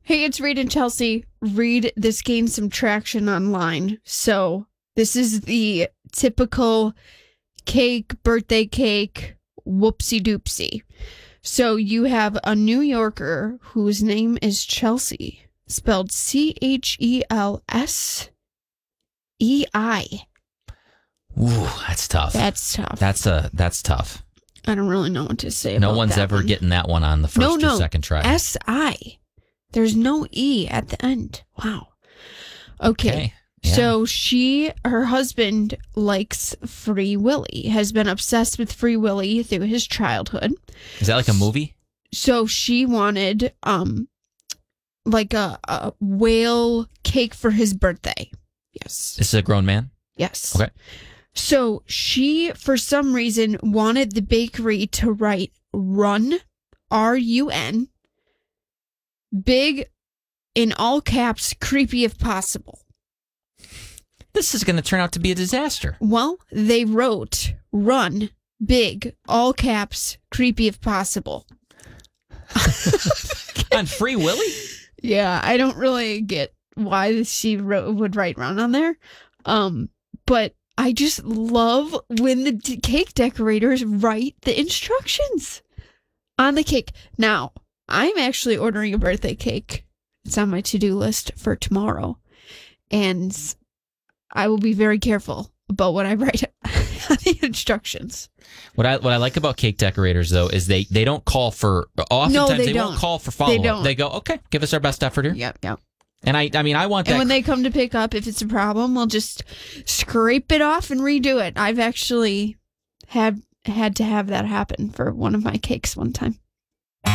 Hey, it's Reed and Chelsea. Reed, this gained some traction online. So this is the typical birthday cake, whoopsie doopsie. So you have a New Yorker whose name is Chelsea, spelled Chelseei. Ooh, that's tough. That's tough. That's tough. I don't really know what to say about that. No one's ever getting that one on the first or second try. S-I. There's no E at the end. Wow. Okay. Yeah. So her husband likes Free Willy, has been obsessed with Free Willy through his childhood. Is that like a movie? So she wanted like a whale cake for his birthday. Yes. This is a grown man? Yes. Okay. So she, for some reason, wanted the bakery to write Run, R-U-N, big, in all caps, creepy if possible. This is going to turn out to be a disaster. Well, they wrote Run, big, all caps, creepy if possible. On Free Willy? Yeah, I don't really get why she would write Run on there. But I just love when the cake decorators write the instructions on the cake. Now, I'm actually ordering a birthday cake. It's on my to-do list for tomorrow. And I will be very careful about what I write on the instructions. What I like about cake decorators, though, is they don't call for... Oftentimes, they won't call for follow-up. They go, okay, give us our best effort here. Yep. And I mean, I want that. And when they come to pick up, if it's a problem, we'll just scrape it off and redo it. I've actually had to have that happen for one of my cakes one time.